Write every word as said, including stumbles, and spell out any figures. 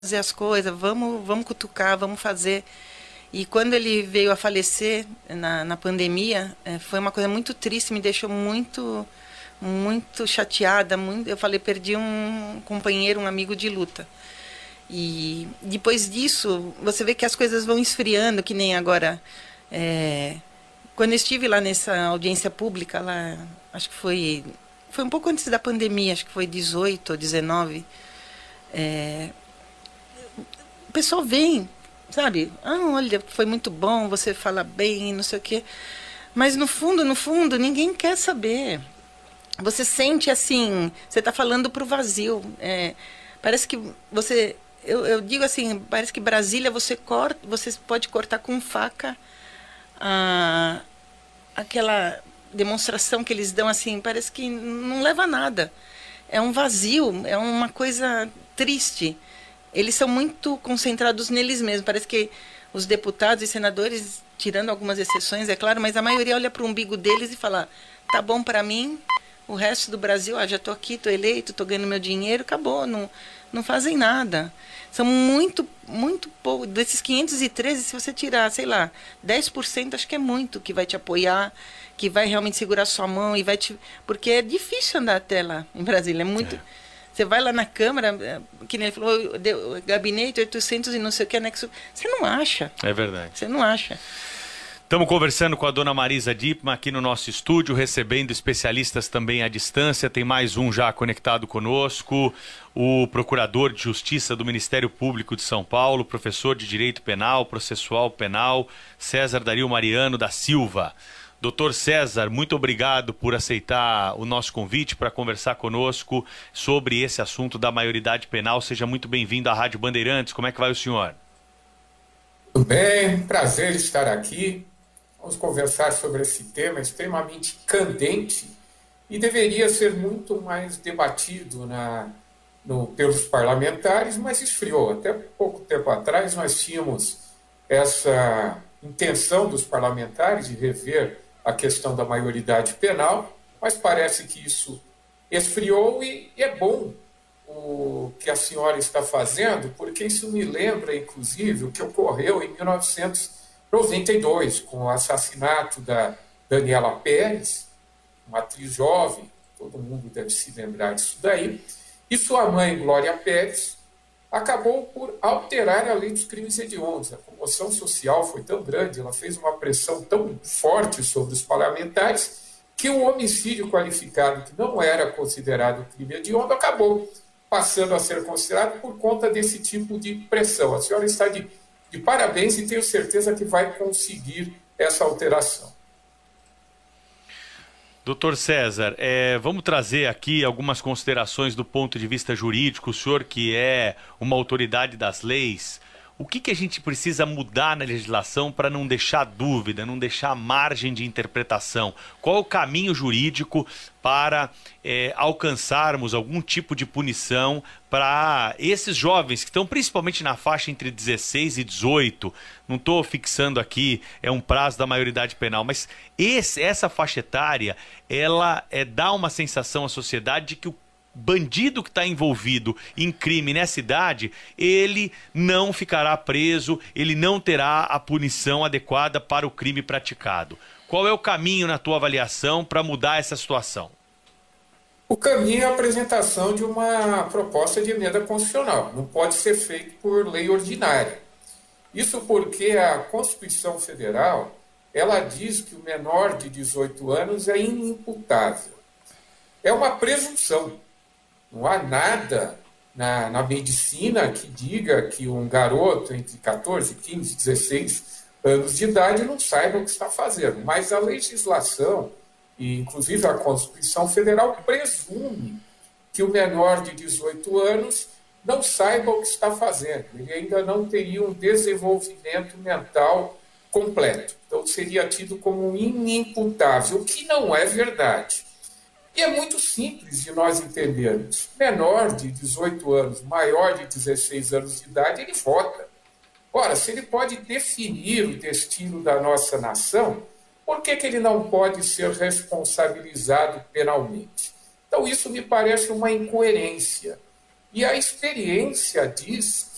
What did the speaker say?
fazer as coisas, vamos, vamos cutucar, vamos fazer. E quando ele veio a falecer na, na pandemia, eh, foi uma coisa muito triste, me deixou muito, muito chateada. Muito, eu falei, perdi um companheiro, um amigo de luta. E depois disso, você vê que as coisas vão esfriando, que nem agora. eh, Quando eu estive lá nessa audiência pública, lá, acho que foi, foi um pouco antes da pandemia, acho que foi dezoito ou dezenove. O pessoal vem, sabe? Ah, olha, foi muito bom, você fala bem, não sei o quê. Mas no fundo, no fundo, ninguém quer saber. Você sente assim, você está falando para o vazio. É, parece que você, eu, eu digo assim, parece que Brasília você corta, você pode cortar com faca a, aquela demonstração que eles dão assim, parece que não leva a nada. É um vazio, é uma coisa triste. Eles são muito concentrados neles mesmos. Parece que os deputados e senadores, tirando algumas exceções, é claro, mas a maioria olha para o umbigo deles e fala: tá bom para mim, o resto do Brasil, ah, já estou aqui, estou eleito, estou ganhando meu dinheiro, acabou, não, não fazem nada. São muito, muito pouco. Desses quinhentos e treze, se você tirar, sei lá, dez por cento, acho que é muito que vai te apoiar, que vai realmente segurar sua mão e vai te. Porque é difícil andar até lá em Brasília, é muito. É, Você vai lá na Câmara, eh, que nem ele falou, deu- gabinete oitocentos e não sei o que, anexo. Você não acha. é verdade. Você não acha. Estamos conversando com a dona Marisa Dippmann aqui no nosso estúdio, recebendo especialistas também à distância. Tem mais um já conectado conosco, o procurador de Justiça do Ministério Público de São Paulo, professor de Direito Penal, Processual Penal, César Dario Mariano da Silva. Doutor César, muito obrigado por aceitar o nosso convite para conversar conosco sobre esse assunto da maioridade penal. Seja muito bem-vindo à Rádio Bandeirantes. Como é que vai o senhor? Tudo bem, prazer estar aqui. Vamos conversar sobre esse tema extremamente candente e deveria ser muito mais debatido na, no, pelos parlamentares, mas esfriou. Até pouco tempo atrás nós tínhamos essa intenção dos parlamentares de rever a questão da maioridade penal, mas parece que isso esfriou e, e é bom o que a senhora está fazendo, porque isso me lembra, inclusive, o que ocorreu em mil novecentos e noventa e dois, com o assassinato da Daniela Pérez, uma atriz jovem, todo mundo deve se lembrar disso daí, e sua mãe, Glória Pérez, acabou por alterar a lei dos crimes hediondos. A comoção social foi tão grande, ela fez uma pressão tão forte sobre os parlamentares, que o homicídio qualificado, que não era considerado crime hediondo, acabou passando a ser considerado por conta desse tipo de pressão. A senhora está de, de parabéns e tenho certeza que vai conseguir essa alteração. Doutor César, é, vamos trazer aqui algumas considerações do ponto de vista jurídico. O senhor que é uma autoridade das leis, o que, que a gente precisa mudar na legislação para não deixar dúvida, não deixar margem de interpretação? Qual é o caminho jurídico para é, alcançarmos algum tipo de punição para esses jovens que estão principalmente na faixa entre dezesseis e dezoito? Não estou fixando aqui é um prazo da maioridade penal, mas esse, essa faixa etária, ela é, dá uma sensação à sociedade de que o bandido que está envolvido em crime nessa idade, ele não ficará preso, ele não terá a punição adequada para o crime praticado. Qual é o caminho, na tua avaliação, para mudar essa situação? O caminho é a apresentação de uma proposta de emenda constitucional. Não pode ser feito por lei ordinária. Isso porque a Constituição Federal, ela diz que o menor de dezoito anos é inimputável. É uma presunção. Não há nada na, na medicina que diga que um garoto entre catorze, quinze, dezesseis anos de idade não saiba o que está fazendo. Mas a legislação, e inclusive a Constituição Federal, presume que o menor de dezoito anos não saiba o que está fazendo. Ele ainda não teria um desenvolvimento mental completo. Então seria tido como inimputável, o que não é verdade. E é muito simples de nós entendermos. Menor de dezoito anos, maior de dezesseis anos de idade, ele vota. Ora, se ele pode definir o destino da nossa nação, por que que ele não pode ser responsabilizado penalmente? Então, isso me parece uma incoerência. E a experiência diz